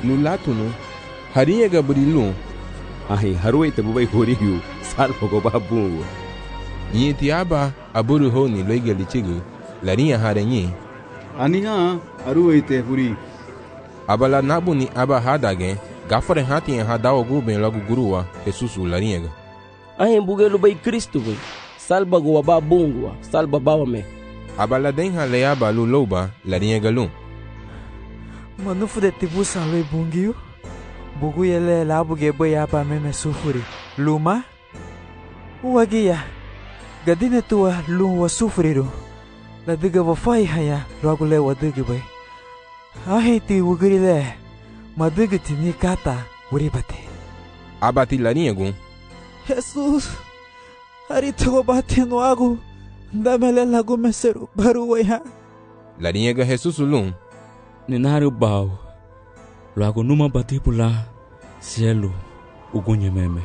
nulatunu harinha gabrilu Ai haroi te bubai horiu salvo go babungo. Yeti aba aburu honi loiga lichigu larinha harenyi aniha arui te huri abala nabuni aba hadage gafare hati hadao guben logo gurua Jesus larinha Ai bugelu bai Cristo bai salva go babungo salva bawame abala denha leaba luloba larinha galum Manufu de tibu saloi bungiu bugu yele labu gebo ya pa meme sufuri luma uagia gadine tua lu wa sufuriru la diga wa fai haya logo le wa diga bai ahiti wugiri le madiga tini kata uribate abati larinha gun Jesus hari to bate no agu damele lagu meseru baru wa larinha Jesus lum Ninaru bau Logo numa bati pula cielo ugunye meme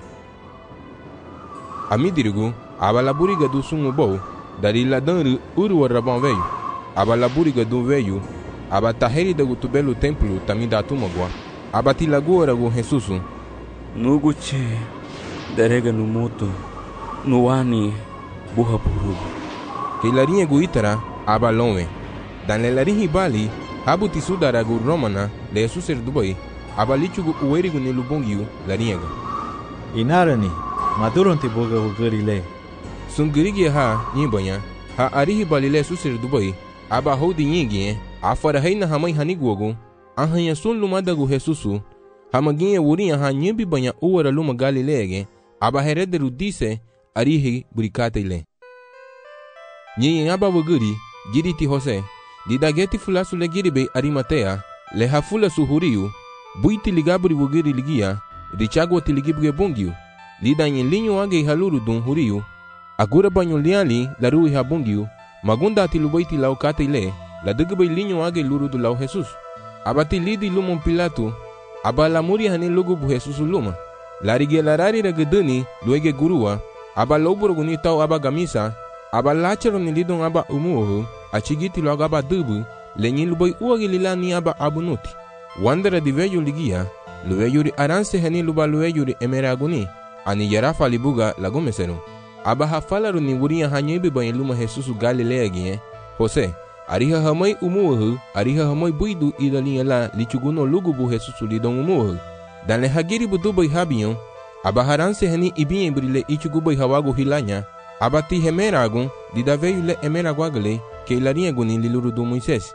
Amidirigu abala buriga do sumo bou dari ladanru uru rabon veio abala buriga do veio abataheri da gutubelo templo tamida tumagwa abati lagora go Jesus Nuguche Derega no moto Nuani Buha burugu que larinha go itara abalonwe dan larinha bali Habuti sudaragu romana le suser dubai abalichugu uerigu ni lubongiu larinha inarani maduron te boga ugari le sungirigi ha nyibanya ha arihi balile suser dubai aba hodi nyigi afara heina hamai haniguogu ahanya sun lumadagu Jesusu hamaginha wurinha ha nyibi banya uwara luma galilege aba herederu dise arihi burikate ile nyi aba wuguri giriti Jose Lidageti fulasu le giribe Arimatea le hafula suhuriu buiti ligaburi wugiri ligia richagwa tiligibge bungiu lidanyi linyo age haluru dun huriu agura banyo liali la rui habungiu magunda tilubaiti laukate ile la dugbe linyo age luru du lau Jesus abati lidi lumon Pilato abala muri hani lugu bu Jesus luma larige larari rageduni luege gurua abaloburo guni tau aba gamisa abalachero ni lidon aba umuhu achigiti logo aba dubu lenyin lubai uagi lilani aba abunuti wandera di veyo ligia lueyuri aranse hani luba lueyuri emeraguni ani yarafa libuga lagumesenu aba hafalaru ni wuria hanyebi bayin luma Jesus Galilea gie Jose ariha hamai umuhu ariha hamai buidu idalin la lichuguno lugubu Jesus lidon umuhu dan le hagiri budubai habiyon aba haranse hani ibien brile ichugubai hawagu hilanya abati hemeragun dida veio le emeraguagale que larinha guni liluru do Moisés.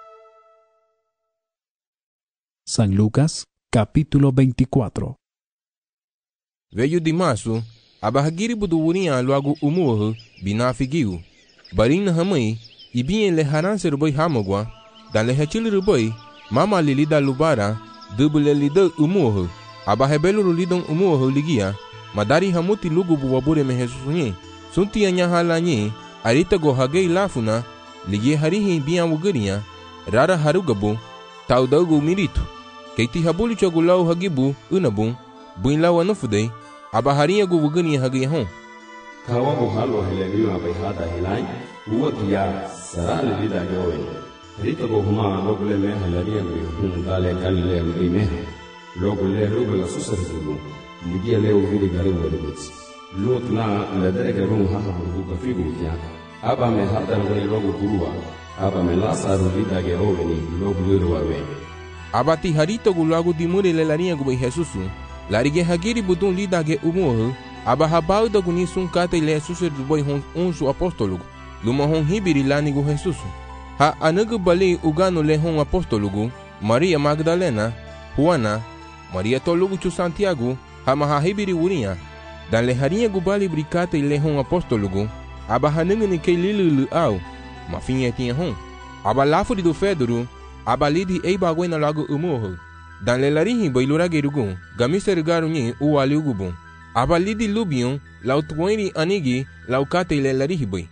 San Lucas, capítulo 24. Veio de março, abahagiri buduurinha logo umuhu binafigiu. Barina hamai, ibien le haranse rubai hamogwa, dan le hachil rubai, mama lilida lubara, dubule lida umuhu, abahebelu lidon umuhu ligia, madari hamuti lugu buwabure me Jesusunye. Sunti anya halanyi arita go hagei lafuna ligie harihi bian wugurinya rara harugabu taudagu miritu keiti habuli chogulau hagibu unabu buin lawa nufudei aba harinha go wugurinya hagei hon Kawa go halo heleniwa bai hada helai uotia sarale lida yowe rita go huma logule me helenia go dale kalile me logule logula susarzugu ligie leo vidi garu wedibits Lutna la derega rum haha buga figu kya aba me hadar wani logo kurua aba me lasaru lidage oveni logo lirwawe abati harito gulagu dimure le larinha go Jesusu larige hagiri budun lidage umuhu aba habau da guni sun kate le suser du boy hon unsu apostolo luma hon hibiri lani go Jesusu ha anagu bali ugano le hon apostolo Maria Magdalena Juana Maria tolugu chu Santiago ha maha hibiri wurinha dan le harinha gubali bricata e le hon apostologo aba hananga ni ke lilulu au mafinha tinha hon aba lafuri do Fedoro aba lidi e bagwena lago umuho dan le larihi bailura gerugo gamiser garunyi u aliugubun aba lidi lubion lautweri anigi laukate le larihi bai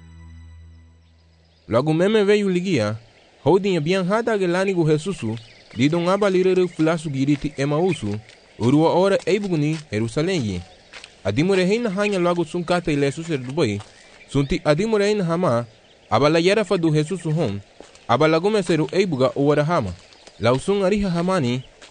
lago meme veio ligia hodinha bian hada gelani go Jesusu didon aba lirere fulasu giriti Emausu urua ora eibuguni Jerusalém Adimure heina hanya logo sunkata ile suser dubai sunti adimure heina hama abala yarafa do Jesus hon abala gomeseru eibuga uwara hama lausun ariha hamani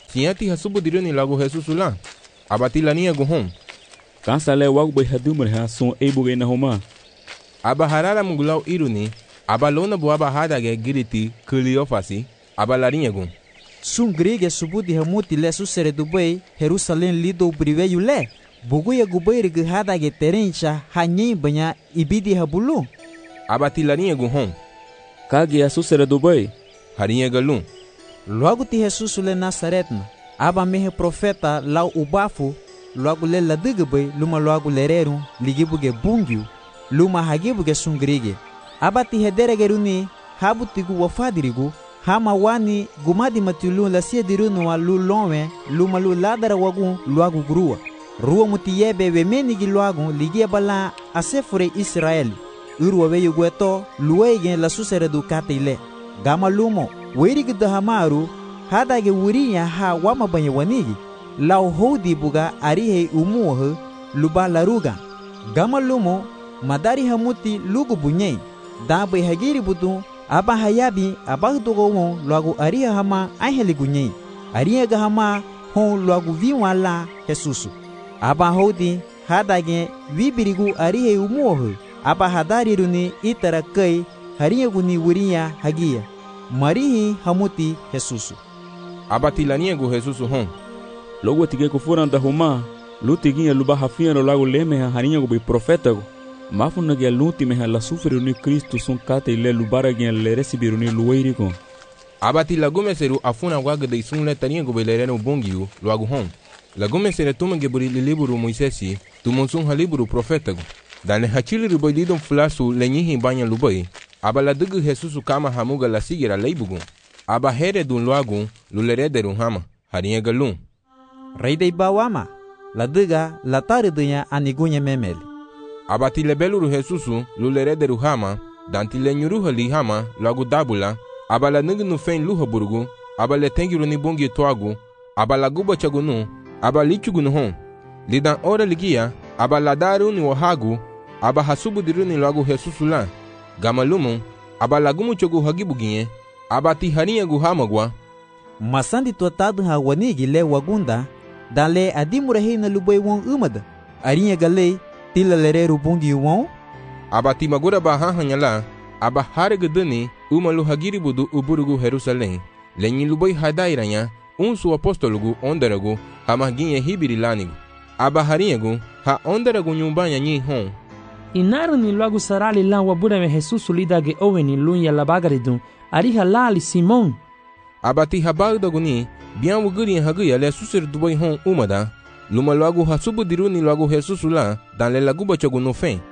Tiati hasubudiruni lagu Jesus la. Abatilania guhom. Kansa le wagu bai hadumre ha son ebuge na homa. Aba harara mungulau iruni. Aba lona bu aba hadage giriti kuliofasi. Aba larinha gun. Sun grige subudi hamuti le susere Dubai, Jerusalem lido briveyu le. Buguya gubai rigi hadage terencha hanyi banya ibidi habulu. Abatilarinha gun hom. Kage a susere Dubai. Harinha galum. Logo ti Jesus le Nazaretna. Aba mehe profeta lau ubafu. Logo le ladigabay luma logo lererum ligibuge bungiu. Luma hagibuge sun grige. Aba ti hederegeruni habutigu wafadirigu. Hama wani gumadi matilu la sia dirunu wa lu lonwe luma lu ladara wagu luagu grua. Rua muti yebe we menigi luagu ligia bala asefure Israeli. Urwa we yugueto luwege la susere du kateile. Gama lumo werigi dahamaru hadage wuriya ha wama banye wanigi. Lau hodi buga arihe umuhe luba laruga. Gama lumo madari hamuti lugu bunyei. Dabe hagiri budu aba hayabi abagdogo logo aria hama aheli gunyei. Aria gahama hon logo viwala Jesus. Aba hodi hadage vibirigu arihe umuhe. Aba hadari runi itara kai haria guni wuriya hagia. Marihi hamuti Jesus. Abatilania gu Jesus hon. Logo tige kufuran da homa. Lutiginha luba hafia no lago leme harinha gu profeta gu. Mafuna ge luti meha la sufre ni Cristo son kate le lubara ge le recibiru ni lueiri gu. Abati lagume seru afuna waga de sun le tania gu belereno bongiu logo hon. Lagume sere tuma ge buri liburu Moisesi tumonsun haliburu profeta gu. Dane hachili rubaididon flasu lenyihi banya lubai. Aba la dugu Jesus kama hamuga la sigira leibugu. Aba here dun loagu lulerederu hama harinha galum. Rei de bawama la duga la taridunya anigunya memeli. Abati lebeluru Jesusu lulerederu hama dantile nyuruha li hama loagu dabula. Aba la nugu fen luha burugu. Aba le tengiru ni bongi toagu. Aba la guba chagunu. Aba lichugu nuhon. Lidan ora ligia. Aba la daru ni wahagu. Aba hasubu diru ni loagu Jesusu la. Gamalumu, aba lagumu chogu hagibuginye, aba tiharinha gu hamagwa. Masandi tuatadu ha wanigi le wagunda, dale adimurahi na lubay wong umada. Arinha galei, tila lereru bungi wong. Aba timagura bahahanya la, aba haregedani, umalu hagiribudu uburugu Jerusalém. Lenyi lubay hadairanya, unsu apostolugu onderagu, hamaginye hibirilanigu. Aba harinha gu, ha onderagu nyumbanya nyi hon. Inaru ni logo sarali lan wabura me Jesus lidage oweni lunya la bagaridun ariha lali Simon. Abati habagdaguni bian wuguri haguya le susir dubai hon umada luma logo hasubu diruni logo Jesus la dan le laguba chogu no fen.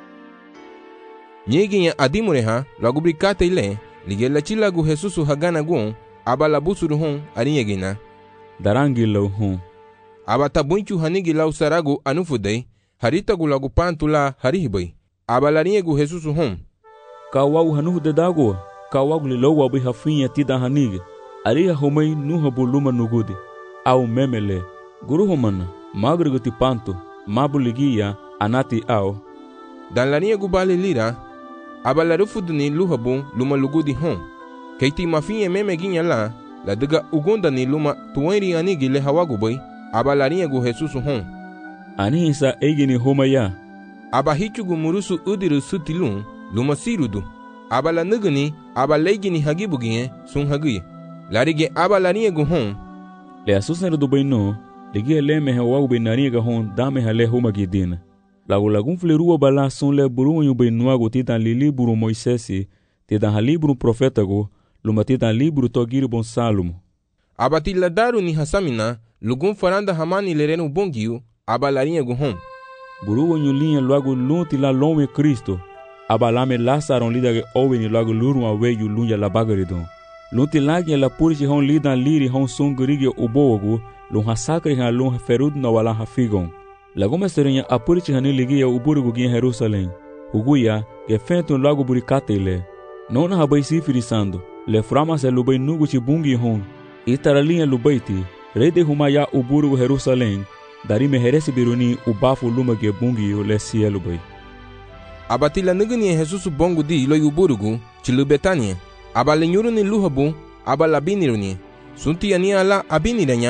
Nyeginya adimureha logo brikate ile lige la chilagu Jesus hagana gun abala busuru hon arinyegina darangi lo hon. Abata bunchu hanigi lau saragu anufudei harita gu logo pantula harihibai. Abalarinha gu Jesus hon. Kawau hanuhu de dago. Kawau li lowa bi hafinha tida hanige. Aria homai nuha buluma nugudi. Au memele. Guru homana. Magrigo ti panto. Mabuligia anati au. Dan larinha gu bale lira. Abalarufu duni luhabu luma lugudi hon. Keiti mafinha memeginha la. La diga ugonda ni luma tuwairi anigi le hawagu bai. Abalarinha gu Jesus hon. Anisa egini homaya. Aba hichugu murusu udiru sutilun luma sirudu. Aba la nuguni aba leigini hagibuginye sun haguye. Larige aba larinha gu hon. Le asusneru du baino. Ligi le mehe wagu bainarinha ga hon dame hale homa gidina. Lagu lagun flerua bala sun le buru yu bainuago titan li liburu Moisesi. Titan ha liburu profeta go. Luma titan liburu togiri bon Salomo. Aba tiladaru ni hasamina. Lugun faranda hamani lerenu bongiu. Aba larinha gu hon. Burugo nyulinha logo lunti la lome Cristo. Abalame lasaron lida ge oweni logo luru aweyu lunya la bagaridon. Lunti lagi la purichi hon lidan liri hon sungurigi ubogu. Lun hasakri han lun ferud na wala hafigon. Lagome serinya apurichi hani ligi ya uburugu gin Jerusalém. Uguya ge fentun logo burikate ile. Nona habai sifirisando. Le frama se lubai nugu chibungi hon. Itaralinha lubaiti. Rede humaya uburugu Jerusalém. Dari meheresi biruni ubafu luma ge bungi yo le cielo bai. Abatila nuguni Jesus bongo di lo yuburugu chilu Betania. Abalenyuru ni luhabu abalabiniruni. Sunti ania la abiniranya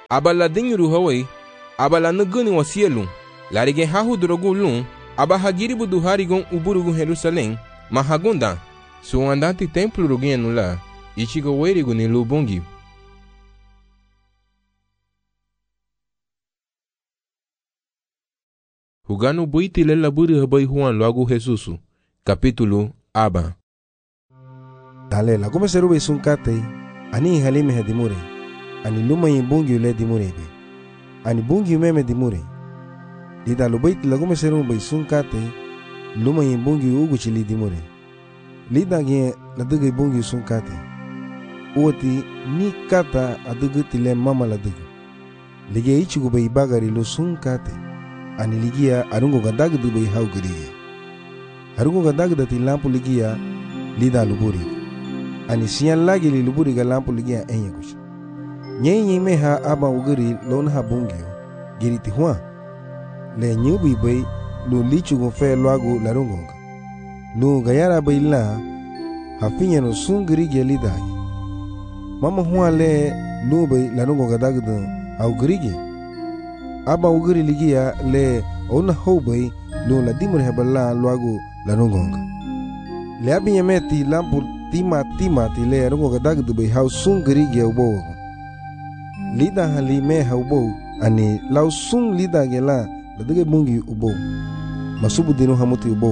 aba la dinyuru hawai, aba la nagani wasielun, larigen hahu drogulun, aba hagiri buduharigon uburugun Jerusalém, mahagunda, suandati templo rugienu la, ichigo werigu ni lubongi. Huganu buiti lela buri habai Juan loagu Jesusu, capítulo aba. Dale la come serube sunkate, ani halime hedimure, ani luma yimbungi le dimure be, ani bungi meme dimure. Dida lubaiti la come serube sunkate, luma yimbungi uguchili dimure. Lida ge la duge bungi sunkate. Uoti ni kata aduguti le mama la dugu. Lige ichigu be bagari lo sunkate. Ani ligia arungo gadag du be haugriya. Arungo gadag dati lampu ligia lida luburi. Ani siyan lagi li luburi ga lampu ligia enye kuch. Nyenye meha aba ugri lon ha bungio. Giriti huan. Le nyubi be lu lichu gon fe loagu larungo. Lu gayara be la hafinya no sungri ge lida. Mama huan le lu be larungo gadag du haugriya. Aba ugri ligia le ona hobai lo la dimur hebala loagu la nongonga. Le abi yameti lampu tima ti le rongo gadag du be hau sungri ge ubo. Lida hali me haubo ani lau sung lida ge la dige bungi ubo. Masubu dinu hamuti ubo.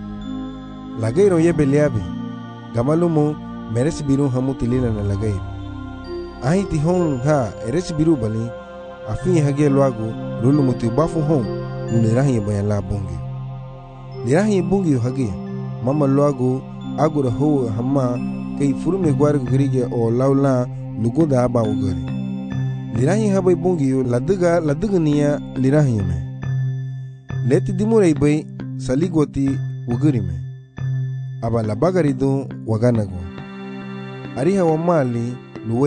Lagairo yebe leabi. Gamalumo meresi biru hamuti lila na lagairo. Ahiti hon ha eresi biru bali. Afin hage loago lulu muti bafu hon unirahi bayan la bungi lirahi bungi hage mama loago agura ho hamma kai furume gwar grige o laula lugoda aba ugari lirahi habai bungi laduga niya lirahi me leti dimure bay saligoti ugari me aba labagari do waganago ariha wa mali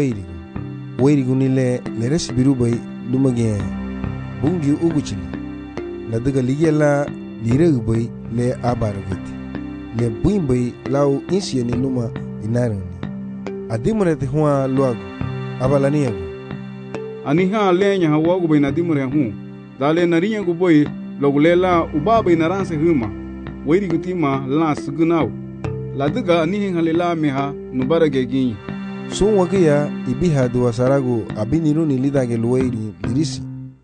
luwairigu nile leresi biru bay lumage bungi uguchili la daga ligela liregu le abaragati le buimbai lau insiani luma inarani adimurete huwa luagu abalaniagu aniha lenya hawagu bai nadimure hu dale nariyagu boy logulela ubaba inaranse huma wairi gutima la sugunau la daga anihin halela meha nubarage ginyi sun wagiya ibiha duwa saragu abiniruni lidage luwairi lirisi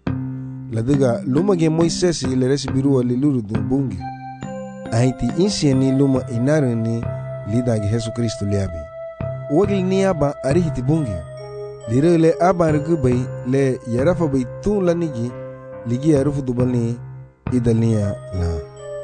ladiga lumage Moisesi leresi biruwa lilurudu bungi aiti insieni luma inaruni lidage Jesu Kristo liabi wagil ni aba arihiti bungi lirele aba rigubai le yarafa bai tun lanigi ligi arufu dubani idalnia la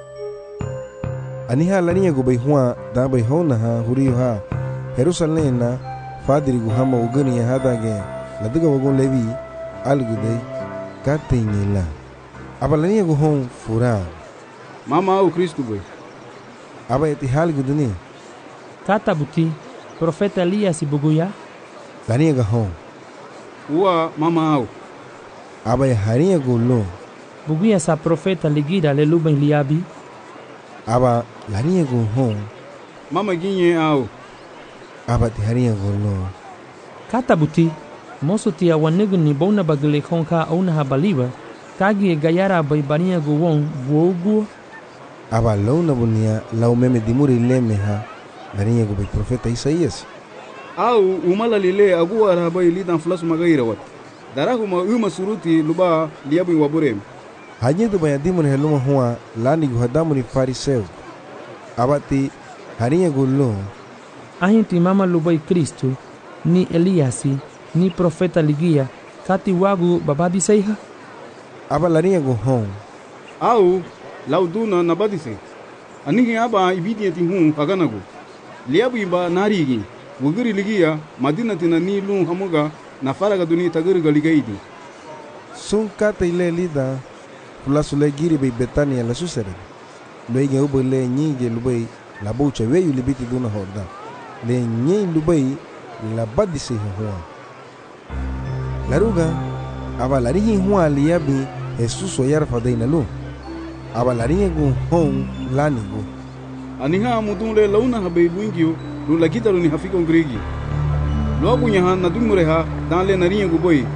aniha lania gubai huwa dabai hona ha huriyo ha Jerusalem na Fadiri guhama ugani ya hadage ladiga wagon levi algudai katenyela abalania guhon fura mama au Kristo boy aba eti halguduni Kata buti profeta Elias buguya lania gahon uwa mama au aba ya haria gulo buguya sa profeta ligira le luben liabi aba lania guhon mama ginye au aba ti haria gulo Kata buti moso tia wanegu ni bona bagale konka ona habaliba kagi gayara bai bania guwon wogu aba launa bunia lau meme dimuri lemeha lania gu bai profeta Isaías au umala lile agu ara bai lidan flas magaira wat darahuma uma suruti luba liabu waburem hajedu bai dimuri heluma huwa lani gu hadamuri fariseu abati haria gulo ahinti mama lubai Kristo ni Eliasi ni profeta ligia kati wagu babadi seiha aba lania gu hon au lauduna nabadise anihi aba ibidiyati hun kaganagu liabu iba narigi wuguri ligia madinatina ni lun hamuga na faraga duni tagurga ligaidi sun kata ile lida fulasule giri bai Betania la susere loige ubo le nyige lubai la boucha weyu libiti duna horda le nyei lubai la badise huwa laruga aba larihi huwa liabi Jesus yarfa deina lu aba larihi gu hon lanigu aniha mudunle launa habe buingio lu lagita lu ni hafiko ngrigi lo bunya han na dumure ha dan le nariye gu boy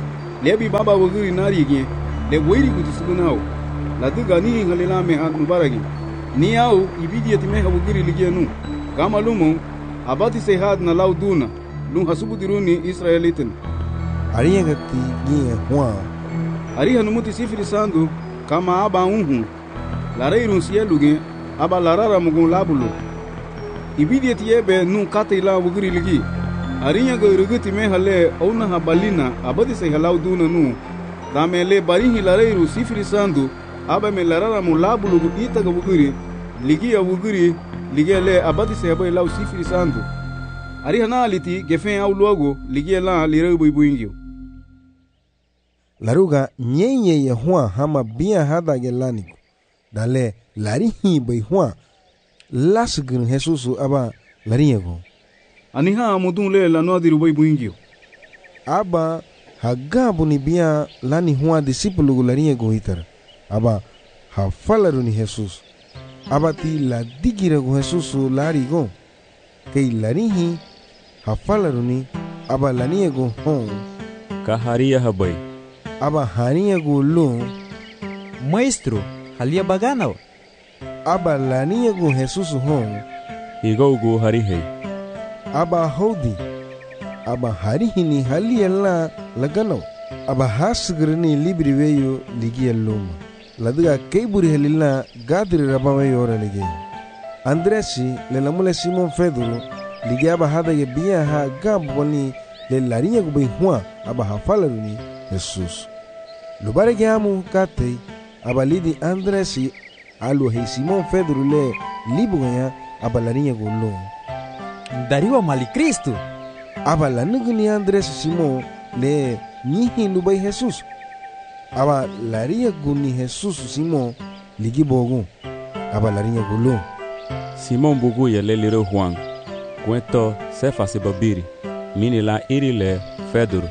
lebi baba wugiri narigi le wiri kutusugunao la duga ni halila me hat mubaragi ni au ibidiyati me wugiri ligenu kama lumo abati se had na lauduna lung hasubu diruni Israelitin ariya gati gie hua ariya numuti sifiri sandu kama aba unhu la reirun sieluge aba larara mugun labulo ibidiyati yebe nun kate la wugiri ligi ariya go irugiti me hale ouna habalina abati se lauduna nu damele barihi la reiru sifiri sandu aba me larara mu labulo ita go wugiri ligi ya wugiri ligele abati se aba lau sifiri sandu ariya na aliti gefen au logo ligela lireu buingio laruga nyenye ya hua hama bia hada gelani dale larihi bai hua lasgun Jesusu aba lariego aniha mudun le la no diru buingio aba hagabu ni bia lani hua disipulu lariego hitar aba hafalaru ni Jesus aba ti la digira go Jesusu larigo kei larihi hafalaru ni aba laniego hon kaharia habai aba haniego lo Maestro, halia baganaw. aba laniego Jesusu hon igaugu harihei aba hodi aba harihini halia la lagano aba hasgrani libri veyo ligia loma laduga keiburi halila gadri rabaweyo ora ligi Andresi le lamule Simon Pedro ligia aba hada ye bia ha gaboni le larinya gubai hua aba hafalaruni Jesus lubare giamu kate aba lidi Andresi alu he Simon Pedro le libuganya aba larinya gulo Dariwa mali Kristo. aba lanuguni Andresi Simon le nihi lubai Jesus aba larinya guni Jesus Simon ligi bogu aba larinya gulo Simon bugu ya le liro Juan cuento sefa se babiri mini la iri le Pedro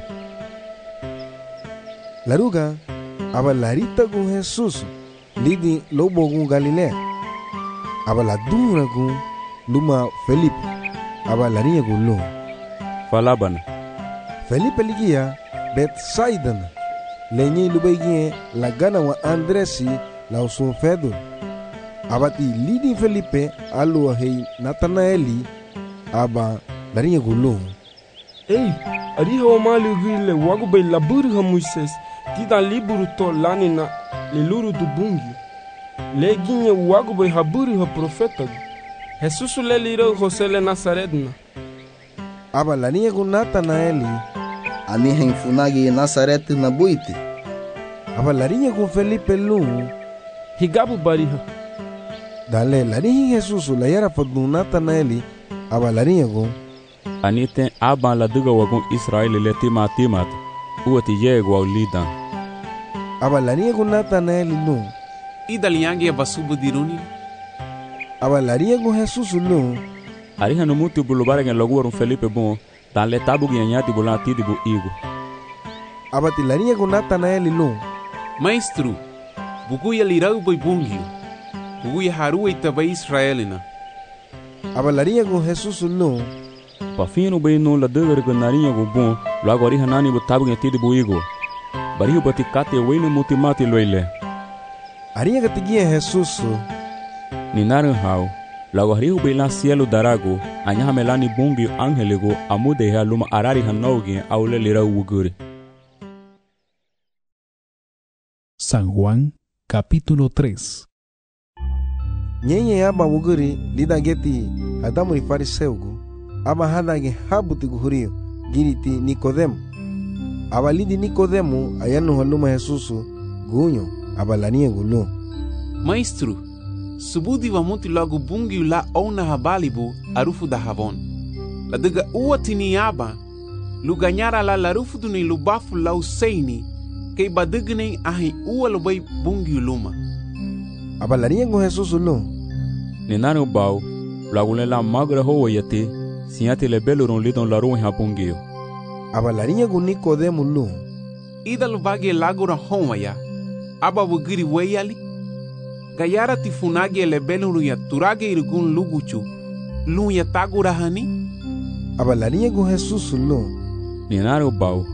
laruga aba larita gu Jesus lidi lobo gu Galilea aba la dura gu luma Felipe aba larinya gu lo falabana Felipe ligia Bethsaida lenye lubegie la gana wa Andresi la usun Pedro abati lidi Felipe alu hei Natanaeli aba larinya gu lo Ei, ariha wa mali gile wagu bay laburu ha Moises tida liburu to lanina liluru du bungi le ginye wagu bay haburu ha profeta Jesus le liro Jose le Nazaretna aba larinya gu Natanaeli ani henfunagi Nazaret na buiti aba larinya gu Felipe lu higabu bariha dale larihi Jesus la yara fadu Natanaeli aba larinya gu anite aba la duga wagun Israeli le timat uati yego au lidan aba larinya gu Natanaeli lu idaliangi ya basubu diruni aba larinya gu Jesus lu ariha no mutu bulubare ngen logu warun Felipe bon dan le tabu gi nyati bulan tidi bu igo aba ti larinya gu Natanaeli lu Maestro bugu ya lirau boy bungio bugu ya haru itabai Israelina aba larinya gu Jesus lu pafino bay no la degar go narinha go bon logo ariha nani bu tabu ngen tidi bu igo barihu bati kate wene mutimati loile ariha gatigia Jesus ni naran hau lago harihu bela cielo darago anyaha melani bungi angelego amude ha luma arari hanogi aule lira ugure. San Juan capítulo 3. Nyenye aba uguri lida geti adamu ni fariseugu aba hadage habuti guhurio giriti Nikodemu aba lidi Nikodemu ayanu haluma Jesusu gunyo aba lania gulu Maestro subudi wa muti logo bungi la ona habalibu arufu da havon la diga uwatini aba luganyara la larufu duni lubafu la usaini kei badigne ahi uwa lubai bungi luma aba lania gu Jesusu lu ni nanu bau lagule la magra ho yate siate le beloron lidon la ruin ha bungio aba lania gu Nikodemu lu ida lubage lagura homaya aba wugiri weyali gayara tifunagi le beluru ya turage irgun luguchu lu ya tagura hani aba lania gu Jesusu lu ni nanu bau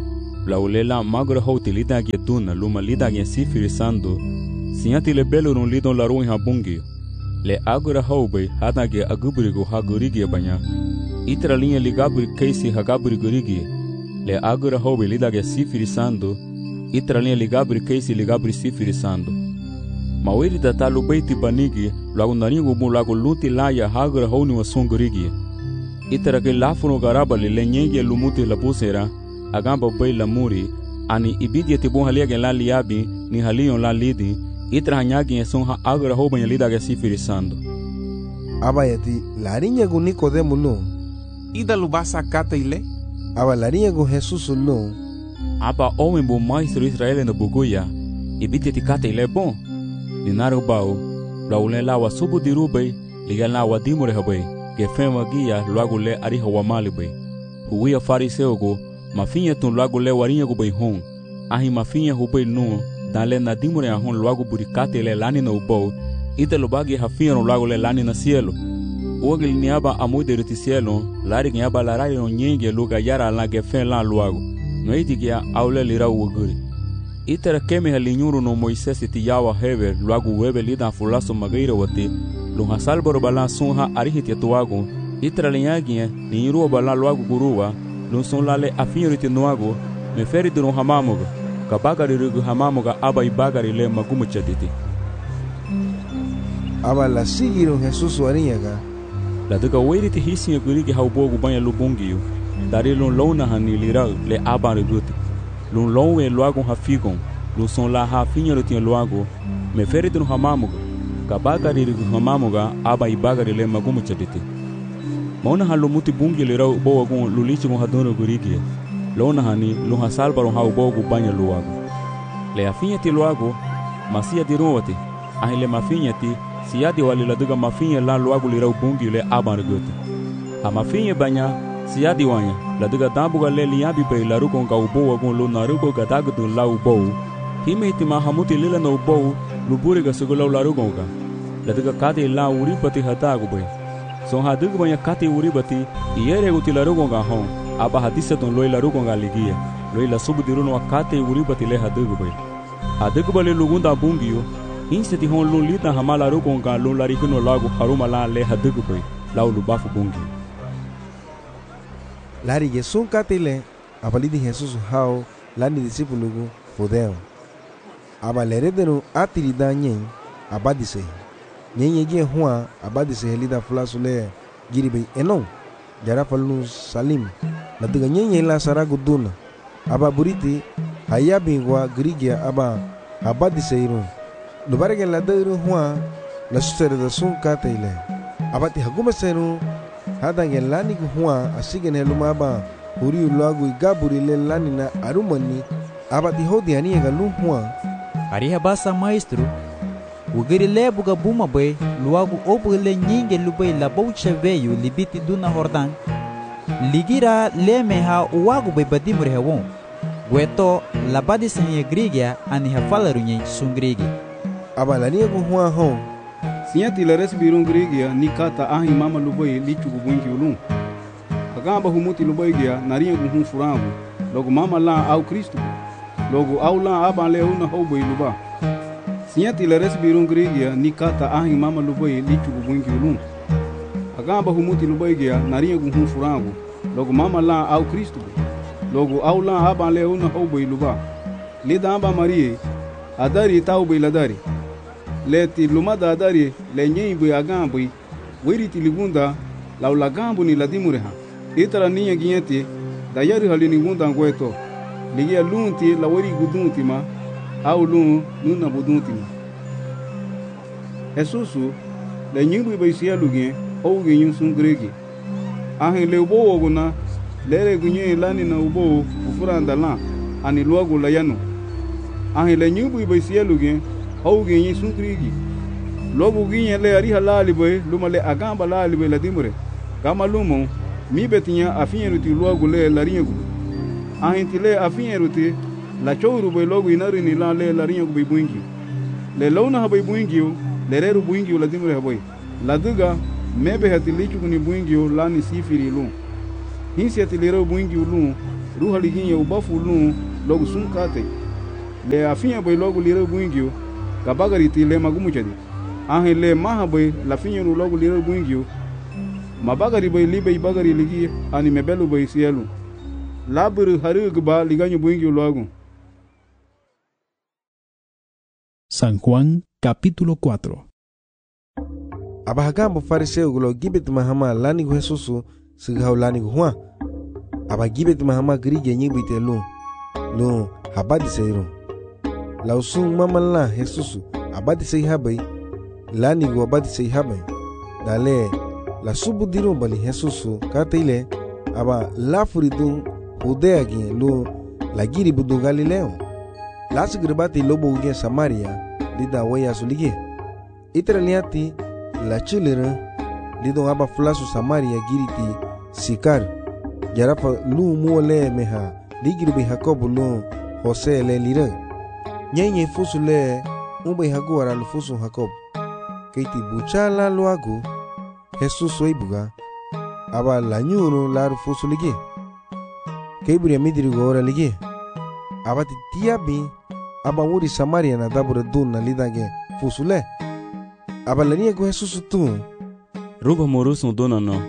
la ulela magro houti lidagia duna luma lidagia sifiri sando sinyati le belurun lidon la ruin habungi le agora hoube hatage aguburigo hagurigi banya itra linha ligaburi keisi hagaburi gurigi le agora hoube lidagia sifiri sando itra linha ligaburi keisi ligaburi sifiri sando mawiri tatalu beiti banigi lagu naringu mu lagu luti laya hagora houni wasungurigi itra ke lafuno garaba le nyenge lumuti la pusera agamba bay la muri ani ibidia tibon halia gen la liabi ni halion la lidi itra hanyagi son ha agora hoban lida ga sifiri sando abayati larinya gu Nicodemo no ida lubasa kata ile aba larinya gu Jesus no aba owen bo maestro Israel na bugoya ibidia tikata ile bon dinaru bao laule la wa subu dirubay liga la wa dimore habay ke fema gia luago le ari hawa malibay huia fariseo go mafinha tun lago le warinha go bem hon ahi mafinha go bem no dale na dimore hon lago buricate le lani no bo ite lo bagi hafinha no lago le lani na cielo ogel niaba amude reti cielo lari niaba la rai no nyenge luga yara la ge fen la lago no itigia aule lira uguri ite keme halinyuru no Moisés ti yawa hever lago webe lida fulaso magaira wati lo hasalboro bala sonha arihiti tuago ite linyagia ni iru bala lago guruwa lun son lale afinriti noago me feriti no hamamoga kabagari rugu hamamoga aba ibagari le magumu chatiti aba la sigiro Jesus warinyaga la duga weriti hisinga gurigi haubogu banya lubungiyo dari lun lona hanilira le aba reguti lun lonwe loago hafigon lun son la hafinriti loago me feriti no hamamoga kabagari rugu hamamoga aba ibagari le magumu chatiti Mona halu muti bungi le rau boa gon lulichi gon hadono gurigi lona hani lo hasalbaro ha bogu banya luago le afinha ti luago masia di rote ahile mafinha ti siadi wali la duga mafinha la luago le rau bungi le aban gote a mafinha banya siadi wanya la duga dambuga le liabi be la rugon ga boa gon lo narugo gadago do la ubo himeti ma hamuti lela no ubo lubure ga sugo la rugon ga la duga kade la uripati hatago be son hadug banya kati uribati iere utila rugonga hon aba hadisa ton loila rugonga ligia loila subdiruno akate uribati le hadug bay hadug bale lugunda bungiyo inseti hon lo lita hamala rugonga lo larikuno lago haruma la le hadug bay laulu bafu bungi lari yesun katile abalidi Jesus hao lani discípulo go podeo aba leredeno atirida nyen abadise nyenye gie hua abadise helida fulasu le giribe enon jara falnu salim na duga nyenye la saragu duna aba buriti hayabingwa grigia aba abadise iru lubarege la dairu hua la susere da sun katile abati haguma senu hadange lani hua asigen heluma aba uri lagu igaburi le lani na arumani abati hodi ani ga lu hua ariha basa maestro ugiri le buga buma bay luagu obu le nyinge lubay la baucha veyu libiti duna hordan ligira le meha uwagu bay badimure hewon gweto la badi senye grigia ani hafalaru nyen sungrigi abalani gu hua hon sinyati la resbirun grigia nikata ahi mama lubay lichu gubunki ulun agamba humuti lubay gia nariya gu hun furangu logo mama la au Kristo logo au la aba le una hobay luba sinyati la resbirun grigia nikata ahi mama lubay lichu gubunki ulun agamba humuti lubay gia nariya gu hun furangu logo mama la au Kristo logo au la aba le una hobay luba lida aba marie adari tau bay ladari leti lumada adari le nyeibu agambu wiriti ligunda laula gambu ni ladimureha itara niya ginyati dayari halini gunda ngweto ligia lunti la wari gudunti ma au lun nuna budunti ma Jesusu le nyimbu baisia lugien ou ginyun sun gregi ahin le ubo oguna lere gunye lani na ubo ufuranda la ani luagu la yanu ahin le nyimbu baisia lugien ou ginyun sun gregi logo ginye le ari halali boy lumale agamba lali boy la dimure kama lumo mi betinya afinyeruti luagu le laringu ahintile afinyeruti la chouru boy logo inari ni la le laringu boy buingi le launa haboy buingi le reru buingi la dimure haboy la duga mebe hatilichu ni buingi la ni sifiri lu hinsi atilero buingi lu ruha liginye ubafu lu logo sunkate le afinha boy logo lira buingio kabagari ti le magumu chadi ahe le maha boy la finha logo lira buingio mabagari boy libe bagari ligi ani mebelu boy sielu laburu haru gba liganyo buingio logo. San Juan capítulo 4. Abahagambo fariseu gulo gibet mahama lani gu Jesusu sigau lani gu Juan. Aba gibet mahama grige nyibite lu habadi seiru. Lausung mamala Jesusu abadi sei habai lani gu abadi sei habai. Dale la subu diru bali Jesusu kataile aba lafuridu Judea gi lu lagiri budu Galileo. Lasu gribati lobo uge Samaria lida waya sulige. Itraliati la chilera lidon aba flasu Samaria giriti Sikar. Jarafa lu muole meha ligiri be Jacob lu Jose le lira. Nyenye fusu le umbe haguara lu fusu Jacob. Keiti buchala lu agu Jesus weibuga aba la nyuru la fusu lige. Keiburi midiri gora lige. Abati tiabi aba wuri Samaria na dabura dun na lidage fusule. Aba lania go Jesus tu. Ruba morusun dona no.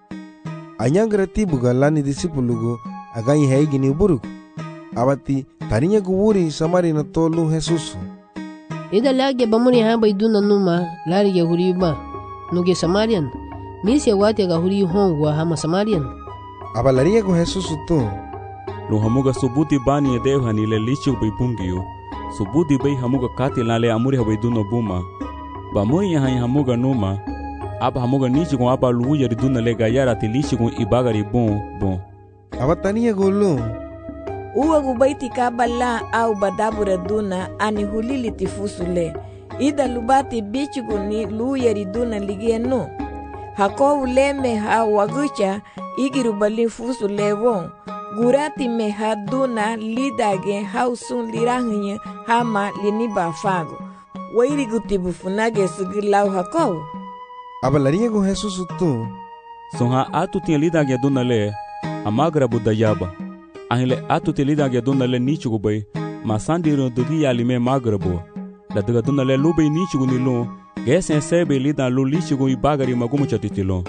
Anyangra tibuga lani disipulugo aganyi haigi ni buruk. Abati tarinya go wuri Samaria na tolu Jesus. Ida lage bamuri hamba iduna numa lari ge huriba. Nuge Samarian. Misi wati ga huri hongwa hama Samarian. Aba lania go Jesus tu. Lu hamuga subuti bani e dev hanile lichu bai bungio. Subuti bai hamuga kati lale amuri habai duno buma. Ba moi yahan hamuga numa. Aba hamuga nichi kon aba luya di duna le gayara ti lichi kon ibagari bon. Aba tania golo. Uwa gubaiti kabala au badabura duna ani hulili tifusule. Ida lubati bichi kuni luya di duna ligieno. Hakovu leme ha wagucha igirubali fusule won. Gurati me haduna lidage hausun lirahinya hama liniba fago. Wairi gutibu funage sugilau hakow. Abalaria go Jesus tu. Sonha atu tinha lidage duna le amagra budayaba. Ahile atu te lidage duna le nichugo bay. Masandiro dugi alime magrabo. La duga duna le lube nichugo nilon. Gesen sebe lidan lo lichugo ibagari magumu chatitilon.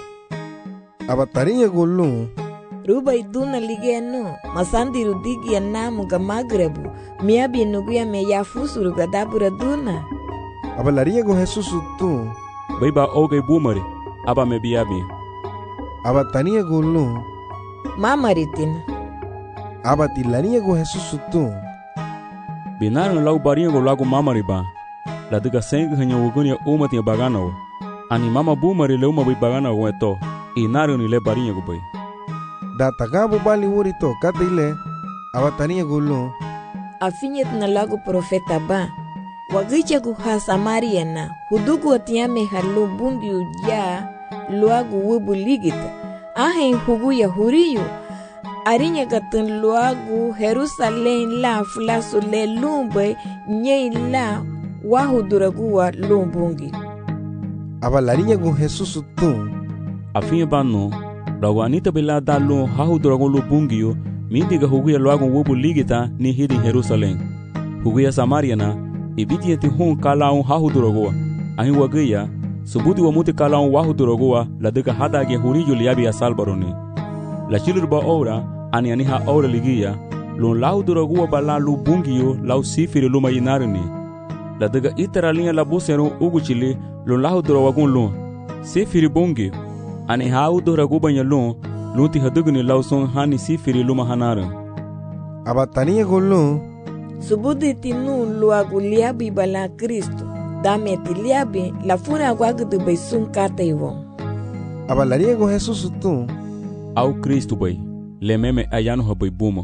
Abataria go lu. Ruba iduna ligeno masandiru digi ya namu ga magrebu miabi nuguya me ya fusuru ga dabura duna. Abalaria go Jesus tu. Baiba oge bumari aba me biabi. Abatania go lu. Mamaritin. Abatilania go Jesus tu. Binaran lau barinha go lago mamari ba. La diga sengi hanya wugunia umati ya bagana. Ani mama bumari le uma bai bagana go eto. Inario ni le barinha go bai. Da tagabu bali wurito kataile abatania gulu afinyet na lagu profeta ba wagicha ku ha Samaria na hudugu atiame halu bungi uja luagu wubu ligita ahen hugu ya huriyo arinya katun luagu Jerusalem la flasu le lumbe nye la wahuduragu wa lumbungi abalarinya gu Jesus tu afinye bano Lagu anita bela dalo hahu dragon lo bungio mindiga huguya luago wobu ligita ni hidi Jerusalem. Huguya Samaria na ibiti yeti hun kalaun hahu dragoa. Ahin wagaya subudi wa muti kalaun wahu dragoa la dega hada ge huriyo liabi ya salbaroni. La chilurba ora ani aniha ora ligia lon lahu dragoa bala lo bungio lau sifiri luma yinarini. La dega itaralinha la busero ugu chile lon lahu dragon lon sifiri bungio. Ani hau do raguba nyalon luti hadugni lawson hani sifiri luma hanara. Abatania golo. Subudi tinu luagu liabi bala Kristo. Dame ti liabi la funa guagu de beisun kata iwo. Abalaria go Jesus tu. Au Kristo bay. Le meme ayano ha bay buma.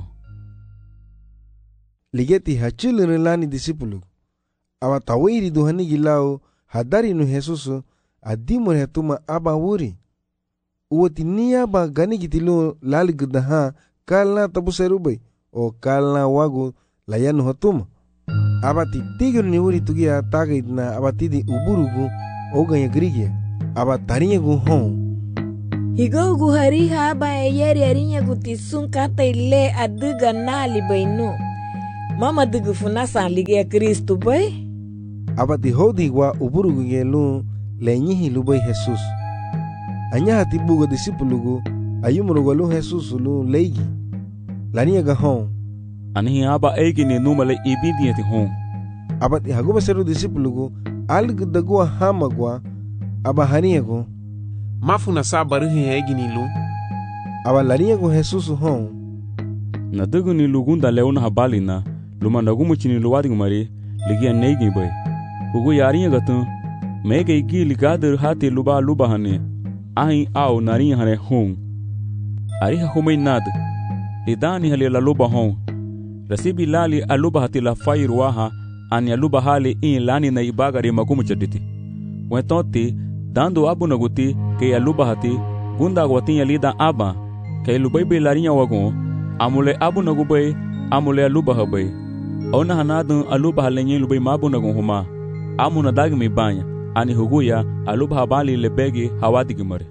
Ligeti hachilere lani disipulu. Abatawiri duhani gilao hadari nu Jesus adimur hetuma aba wuri. Uwati niya ba gani gitilo lali gudaha kalna tabu serubay o kalna wagu layanu hatuma. Abati tigir ni uri tugia tagait na abatidi uburugu o ganya grigia. Abatarinya gu hon. Higo gu hariha ba eyeri arinya gu tisun kata ile aduga nali bayno. mama dugu funa san ligia Kristo bay. Abati hodi wa uburugu ngelu lenyihi lubai Jesus. Anya hati bugo disipulugu ayumrugo lu Jesus lu leigi. Lania ga hon. Anihi aba egi ni numale ibidi hon. Abati haguba seru disipulugu algu dagua hamagwa aba haniago. Mafuna sabaruhi egi ni lu. Aba laniago Jesus hon. Na dugu ni lugunda leona habali na luma nagumu chini luwadi ngumari ligia neigi bay. Hugu yariya gatu mege igi ligader hati luba hane ahi au nariya hane hong. Ariha humay nad lidani hali la luba hong. Rasibi lali aluba hati la fai ruaha ani aluba hali in lani na ibagari magumu chaditi. Wentoti dando abu naguti ke aluba hati gunda gwatinya lida aba ke lubaibe lariya wagon amule abu nagubay amule aluba habay. Ona hanadun aluba halenye lubay mabu nagun huma amuna dagmi banya ani huguya aluba habali lebegi hawadigimare.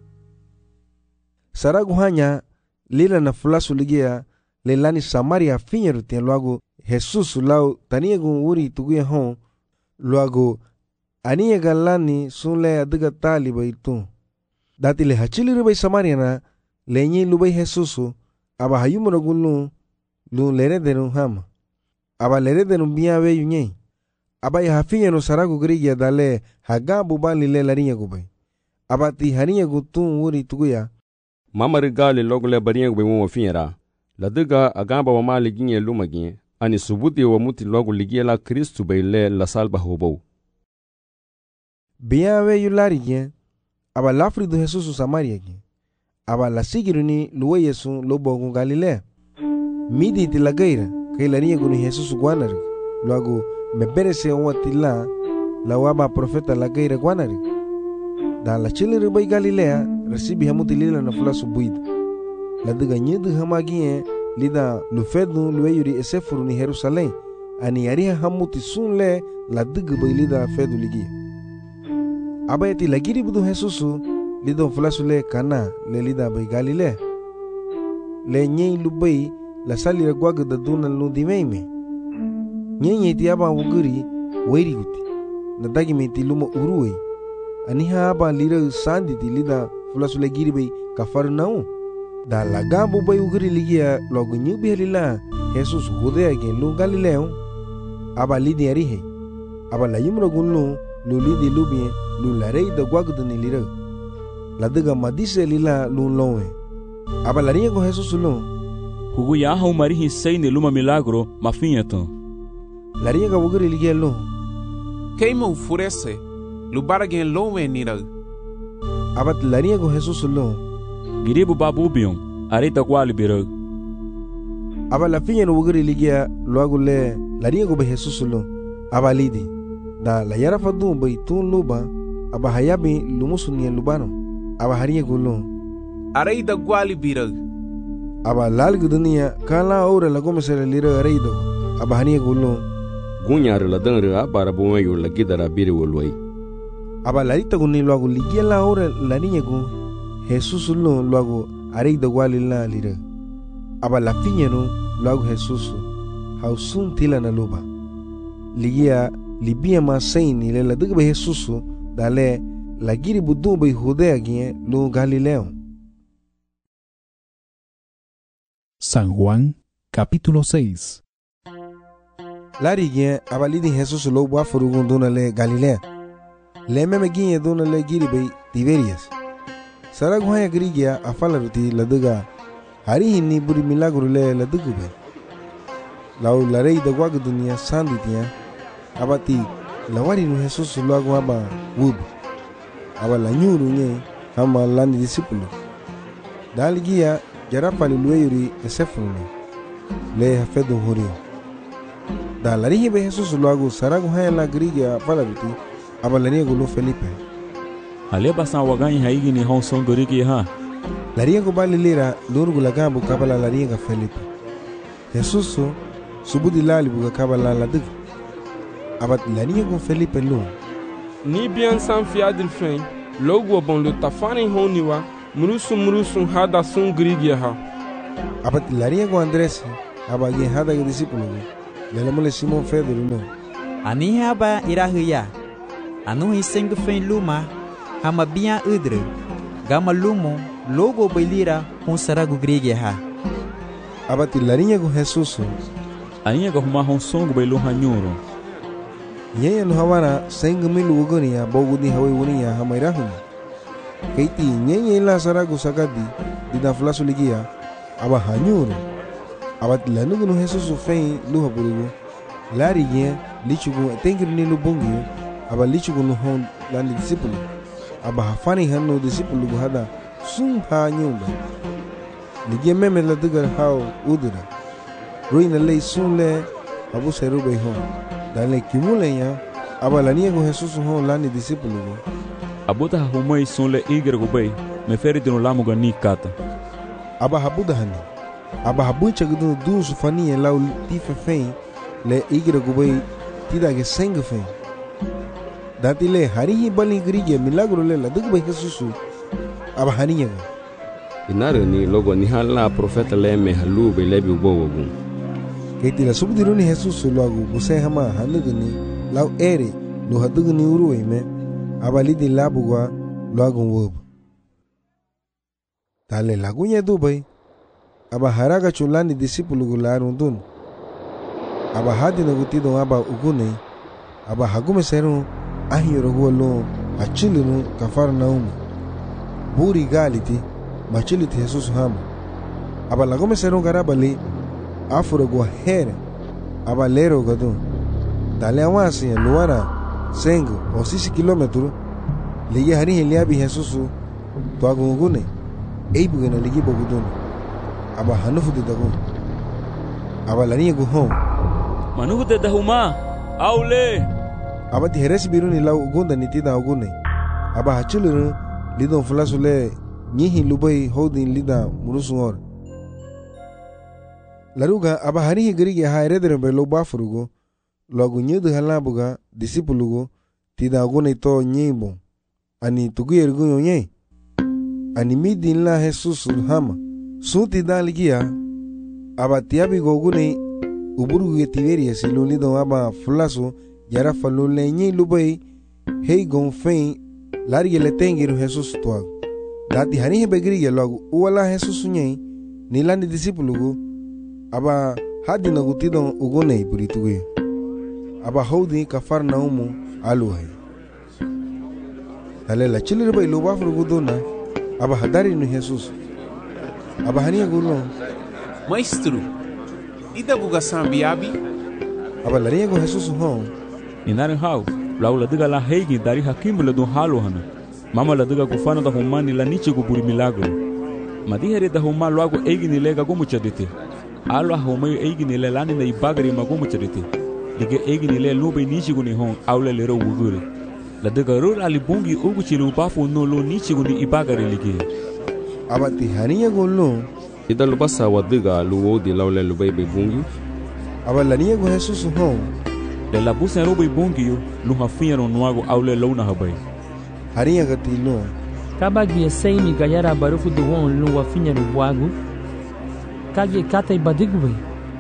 Saragu hanya lila na fulasu ligia lelani Samaria finyeru tien luago Jesus lau taniagun uri tuguya hon luago aniaga lani sunle adiga tali baitu. Dati le hachili rubai Samaria na lenye lubai Jesusu aba hayumuragun lu leredenu hama. Aba leredenu biyawe yunye. Aba ya hafinya no saragu grigia dale hagabu bali le larinya gubay. Aba ti harinya gutun uri tuguya. Mama rigali logule barinya gubay mo finyara. Ladiga agamba wa mali ginye lumagi. Ani subuti wa muti logu ligia la Kristu bay le la salba hobo. Biyawe yulari aba lafri do Jesusu Samaria gen. Aba la sigiruni luwe Yesu lobo gun Galilea. Midi ti la gaira kay larinya guni Jesusu guanari. Luago me berese watila la waba profeta la gaira guanari. Da la chile ribai Galilea recibi hamuti lila na fula subuid. La diga nyedu hamagie lida lufedu lueyuri esefuru ni Jerusalem. Ani yariha hamuti sunle la diga bai lida fedu ligia. Abayati lagiri budu Jesusu lido fula sule kana le lida bai Galilea. Le nyei lubai la salira guaga da duna ludimeime. Nyenye ti aba wuguri wairi guti. Nadagi me ti luma uruwe. Aniha aba lira sandi ti lida fulasule giri bay kafar nau. Da lagambu bay uguri ligia logo nyubi halila Jesus hude again lu Galileo. Aba lidi arihe. Aba la yumra gunlu lu lidi lubie lu larei da guaguduni lira. Ladiga madise lila lu lowe. Aba larinha con Jesus lu. Hugu ya hau marihi sei ne luma milagro mafinha ton. Larinha ga wuguri ligia lu. Keima ufurese lubara gen lowe nira. Abat larinha con Jesus lu. Giribu babu bion arita kwali biro. Aba la finha no wuguri ligia luago le larinha go be Jesus lu. Aba lidi. Da la yara fadu bay tun luba aba hayabi lumusunia lubano. Aba harinha go lu. Arita kwali biro. Aba lalgu dunia kala ora la gomesere lira areido aba hania gulu gunyar la danra bara bomayo la gidara biri wolwai aba larita guni luago ligia la ora la niña gu Jesus lu luago areido gwali la lira aba la finya no luago Jesus hausun tila na luba ligia libia ma saini le la digbe Jesus dale la giri budu be Judea gie lu Galileo. San Juan, capítulo 6. Lari gien abalidi Jesus lo bua furugun duna le Galilea. Le meme gien duna le giribei Tiberias. Saraguhaya grigia afalaruti la duga. Hari hinni buri milagro le la dugube. Lau la rei da guagu dunia sanditia. Abati la wari nu Jesus lo agu aba wub. Aba la nyuru nye hama lani disipulu. Daligia Jarapa lueyuri esefuni le hafedu huri. Da larihi be Jesus luagu saragu haya la grigia falaruti aba larihi gulu Felipe. Aleba san waganyi haigi ni hon son gorigi ha. Larihi gu bali lira lurgu lagabu kabala larihi ga Felipe. Jesus subudi lali buga kabala la dig. Abat larihi gu Felipe lu. Ni bien san fiadil fen logu bon lu tafani honiwa. Murusun hada sun grigia ha. Abat lariya go Andres abagi hada ga disipulu. Lele mole Simon Pedro no. Ani haba irahuya. Anu hiseng fen luma hama biya udre. Gama lumo logo bailira hon saragu grege ha. Abati larinha com Jesus. Ainha go huma hon songo bailu hanyuro. Yeye no hawana sengu milu ugonia bogudi hawi unia hama irahuya. Keiti nyenye la saragu sakadi dida flasu ligia aba hanyuro. Abati lanugu no Jesus fen luha burugu. Lari yen lichugu tengiri ni lubungi aba lichugu no hon lani disciple. Aba hafani hano disciple gu hada sumpa nyumba. Ligia meme la dugar hao udura. Ruina lei sunle abu serube hon. Dale kimule ya aba lania gu Jesus hon lani disciple gu. Abuta humoi sunle igre gu bay me feri dino lamu ga ni kata. Aba habuda hani. Aba habuncha gu du sufani lau tife fein le igre gu bay tida ge seng fein. Dati le harihi bali grige milagro le la dugu bay Jesus aba haniya gu. Inare ni logo ni hala profeta le me halu be lebi ubowogu. Keiti la subdiru ni Jesus logo buse hama hanugu ni lau ere lo hadugu ni uruwe me aba lidi labu gwa logo wob. Tale lagunya dubai aba haraga chulani disipulu gu larundun. Aba hadi na gutido aba ugune aba hagume seru ahiyoro guwa lo achilinu kafar naumu. Buri galiti machiliti Jesus hama. Aba lagume seru garabali afuro gwa here aba lero gadu. Dale awasi ya luara sengu o 6 kilometru ligi hari liabi Jesus to agungune eibu gena ligi bogudun. Aba hanufu de dagun. Aba lani gu home. Manuhu de dahuma aule. Aba ti heresi biruni lau ugunda nitida ugune. Aba hachuluru lidon flasule nyihi lubai holding lida murusungor. Laruga aba harihi gerige ha eredere be lo bafurugo logu nyedu halabuga disipulugo tida ugune to nyimbo. Ani tuguyer gunyo nye. Ani midin la Jesus hama. Sunti daligia aba tiabi gogune uburu ge tiberia siluli don aba flaso yara falule nyi lubai hey gon fein lari le tengiru Jesus toa. Dati hani begri ge logu uwala Jesus nyi nilani disipulugo aba hadi na gutidon ugune burituge. Aba hodi kafar naumu aluhai. Tale la chilir bai luba furugudona aba hadari no Jesus. Aba hania gulo. Maestro, ida buga sambiabi? Aba laria go Jesus hon. Inare hau, laula diga la heigi dari hakimule do halo hana. Mama la diga kufana da humani la niche go buri milagro. Madihere da huma logo eigi ni lega go muchadite. Alo humayo eigi ni le lani na ibagari mago muchadite. Diga eigi ni le lube niche go ni hon aule lero wugure. La diga rur ali bungi ugu chilu bafu no lo niche go ni ibagari lige. Aba ti hania go lo. Ida lubasa wadiga luwo di laule lubai be bungi. Aba lania go Jesus hon. Le la busa robo bungi yo lu hafinha no nuago aule lona habai. Haria gati no. Kabagi seimi gayara barufu do won lu wafinha no buago. Kage kata ibadigwe.